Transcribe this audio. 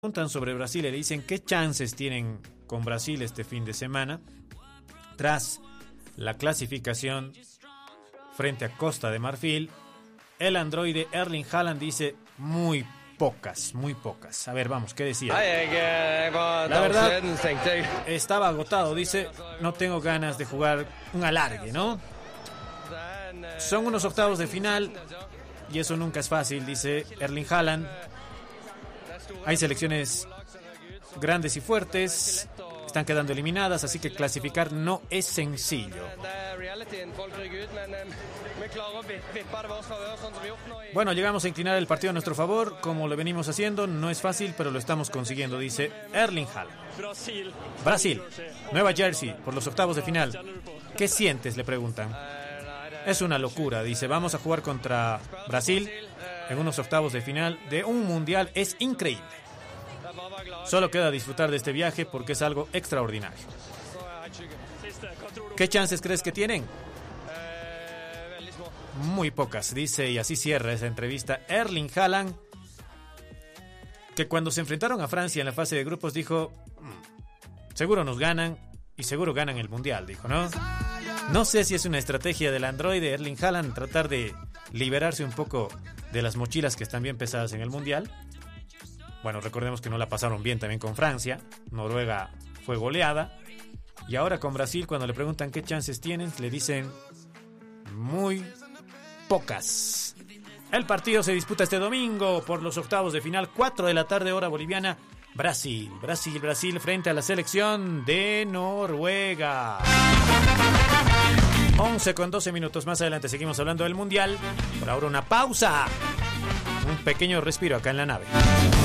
Preguntan sobre Brasil y le dicen qué chances tienen con Brasil este fin de semana tras la clasificación frente a Costa de Marfil. El androide Erling Haaland dice muy pocas. A ver, vamos, ¿qué decía? La verdad, estaba agotado, dice, no tengo ganas de jugar un alargue, ¿no? Son unos octavos de final y eso nunca es fácil, dice Erling Haaland. Hay selecciones grandes y fuertes, están quedando eliminadas, así que clasificar no es sencillo. Bueno, llegamos a inclinar el partido a nuestro favor, como lo venimos haciendo. No es fácil, pero lo estamos consiguiendo, dice Erling Haaland. Brasil, Nueva Jersey, por los octavos de final. ¿Qué sientes?, le preguntan. Es una locura, dice, vamos a jugar contra Brasil en unos octavos de final de un mundial. Es increíble. Solo queda disfrutar de este viaje porque es algo extraordinario. ¿Qué chances crees que tienen? Muy pocas, dice, y así cierra esa entrevista Erling Haaland, que cuando se enfrentaron a Francia en la fase de grupos dijo, seguro nos ganan y seguro ganan el mundial, dijo, ¿no? No sé si es una estrategia del androide Erling Haaland tratar de liberarse un poco de las mochilas que están bien pesadas en el mundial. Bueno, recordemos que no la pasaron bien también con Francia. Noruega fue goleada. Y ahora con Brasil, cuando le preguntan qué chances tienen, le dicen muy pocas. El partido se disputa este domingo por los octavos de final, 4 de la tarde, hora boliviana. Brasil frente a la selección de Noruega. 11:12 más adelante seguimos hablando del mundial. Por ahora una pausa. Un pequeño respiro acá en la nave.